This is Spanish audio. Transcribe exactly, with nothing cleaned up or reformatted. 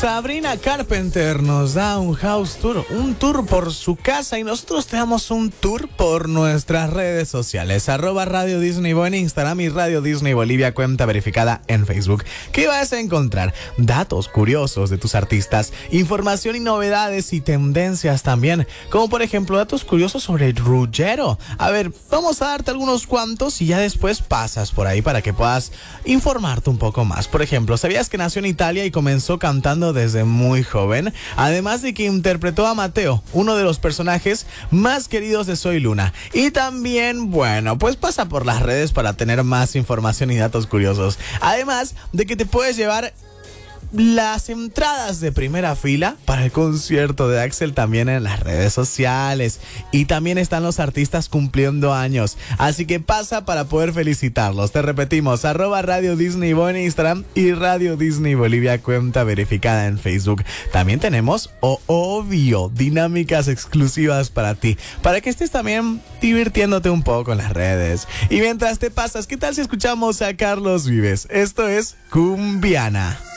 Sabrina Carpenter nos da un house tour, un tour por su casa, y nosotros te damos un tour por nuestras redes sociales, arroba Radio Disney Bo en Instagram y Radio Disney Bolivia, cuenta verificada en Facebook. ¿Qué vas a encontrar? Datos curiosos de tus artistas, información y novedades y tendencias también, como por ejemplo datos curiosos sobre Ruggiero. A ver, vamos a darte algunos cuantos y ya después pasas por ahí para que puedas informarte un poco más. Por ejemplo, ¿sabías que nació en Italia y comenzó cantando desde muy joven? Además de que interpretó a Mateo, uno de los personajes más queridos de Soy Luna. Y también, bueno, pues pasa por las redes para tener más información y datos curiosos. Además de que te puedes llevar las entradas de primera fila para el concierto de Axel también en las redes sociales. Y también están los artistas cumpliendo años, así que pasa para poder felicitarlos. Te repetimos, arroba Radio Disney Bo en Instagram y Radio Disney Bolivia, cuenta verificada en Facebook. También tenemos, oh, obvio, dinámicas exclusivas para ti, para que estés también divirtiéndote un poco en las redes. Y mientras te pasas, ¿qué tal si escuchamos a Carlos Vives? Esto es Cumbiana.